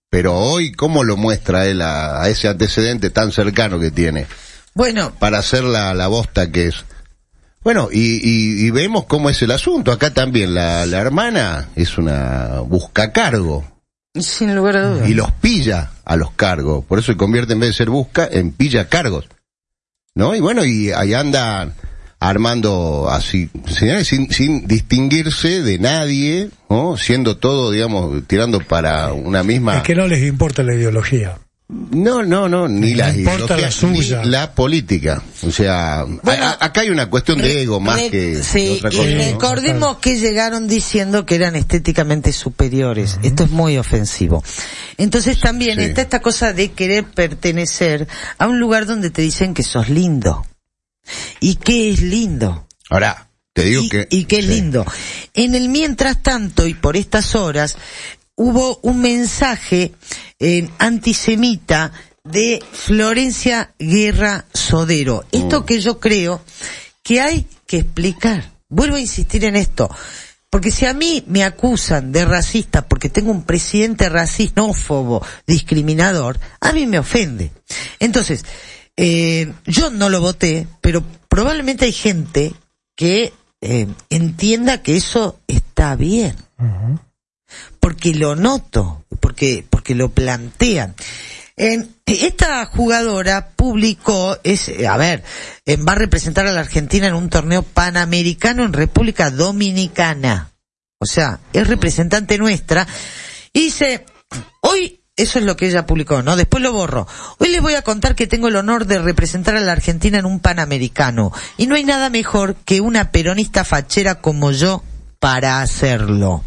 Pero hoy, ¿cómo lo muestra él a ese antecedente tan cercano que tiene? Bueno. Para hacer la bosta que es. Bueno, y vemos cómo es el asunto. Acá también la hermana es una buscacargo. Sin lugar a dudas. Y los pilla a los cargos. Por eso se convierte, en vez de ser busca, en pilla cargos. ¿No? Y bueno, y ahí andan armando así, señales sin distinguirse de nadie, ¿no? Siendo todo, digamos, tirando para una misma... Es que no les importa la ideología. No, ni la importa la suya, ni la política. O sea, bueno, acá hay una cuestión de ego más que otra cosa. Y recordemos que llegaron diciendo que eran estéticamente superiores. Esto es muy ofensivo. Entonces también está esta cosa de querer pertenecer a un lugar donde te dicen que sos lindo. ¿Y qué es lindo? Ahora, te digo ¿Y qué es lindo? En el mientras tanto, y por estas horas, hubo un mensaje antisemita de Florencia Guerra Sodero. Esto que yo creo que hay que explicar. Vuelvo a insistir en esto. Porque si a mí me acusan de racista porque tengo un presidente racinófobo, discriminador, a mí me ofende. Entonces, yo no lo voté, pero probablemente hay gente que entienda que eso está bien. Uh-huh. Porque lo noto, porque lo plantean. Esta jugadora publicó, va a representar a la Argentina en un torneo panamericano en República Dominicana. O sea, es representante nuestra. Y dice, hoy, eso es lo que ella publicó, ¿no? Después lo borro. Hoy les voy a contar que tengo el honor de representar a la Argentina en un panamericano. Y no hay nada mejor que una peronista fachera como yo para hacerlo.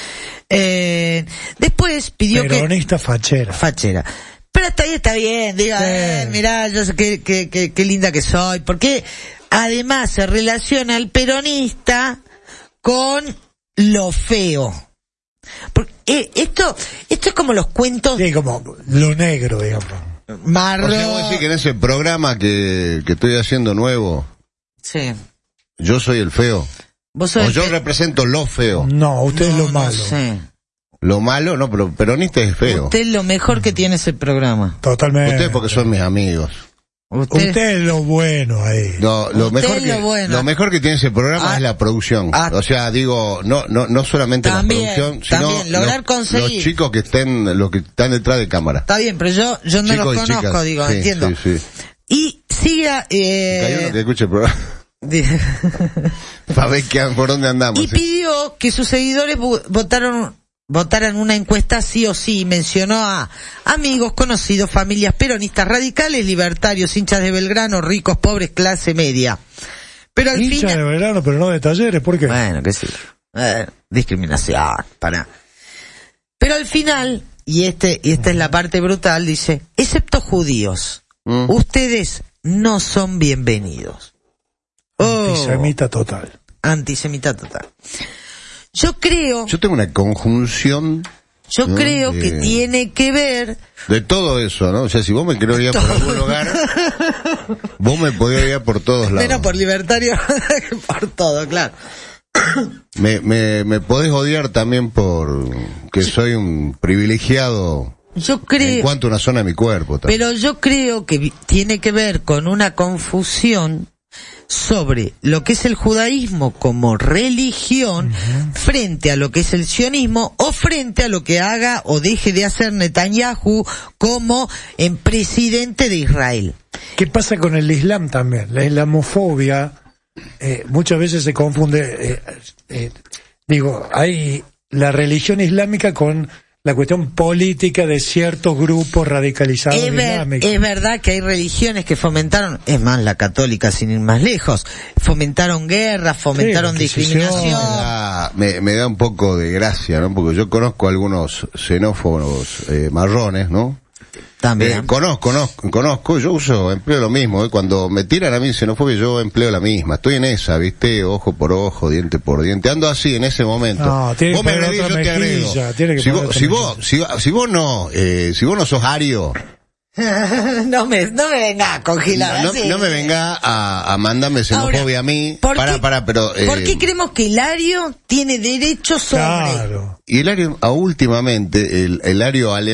Después pidió peronista fachera. Pero hasta ahí está bien, diga, mirá, yo sé qué linda que soy, porque además se relaciona el peronista con lo feo. Porque esto es como los cuentos. Sí, como lo negro, digamos. Marrón. O sea, vos decís que en ese programa que estoy haciendo nuevo, sí, yo soy el feo. O yo represento lo feo. No, usted es lo malo. No sé. Lo malo, no, pero peronista es feo. Usted es lo mejor que tiene ese programa. Totalmente. Ustedes porque son mis amigos. Usted es lo bueno ahí. No, lo mejor que tiene ese programa es la producción. O sea, digo, no solamente también, la producción, sino lograr conseguir los chicos que están detrás de cámara. Está bien, pero yo no chicos los conozco, chicas, digo, sí, entiendo. Sí. Y siga hay uno que escuche el programa. Para ver por dónde andamos. Y pidió que sus seguidores votaran una encuesta sí o sí, y mencionó a amigos, conocidos, familias peronistas, radicales, libertarios, hinchas de Belgrano, ricos, pobres, clase media. Pero al hinchas de Belgrano, pero no de Talleres, ¿por qué? Bueno, que sí. Discriminación, Pero al final, y esta es la parte brutal, dice, excepto judíos, ustedes no son bienvenidos. Antisemita total. Yo tengo una conjunción. Yo creo que tiene que ver de todo eso, ¿no? O sea, si vos me querés odiar por algún lugar, vos me podés odiar por todos lados. Menos por libertario, por todo, claro. Me podés odiar también por que soy un privilegiado. Yo creo. En cuanto a una zona de mi cuerpo también. Pero yo creo que tiene que ver con una confusión sobre lo que es el judaísmo como religión frente a lo que es el sionismo o frente a lo que haga o deje de hacer Netanyahu como presidente de Israel. ¿Qué pasa con el Islam también? La islamofobia muchas veces se confunde, hay la religión islámica con la cuestión política de ciertos grupos radicalizados islámicos. Es verdad que hay religiones que fomentaron, es más, la católica sin ir más lejos, fomentaron guerras, fomentaron discriminación. Me da un poco de gracia, ¿no? Porque yo conozco algunos xenófobos marrones, ¿no? También. Conozco, yo empleo lo mismo, Cuando me tiran a mí xenofobia, yo empleo la misma. Estoy en esa, ¿viste? Ojo por ojo, diente por diente. Ando así en ese momento. No, vos me agredís, yo te agrego. Si vos no sos ario, no me venga con giladas. No me venga a mandarme xenofobia a mí. Pero ¿por qué creemos que Hilario tiene derecho sobre? Claro. Y Hilario, últimamente, el Hilario alemán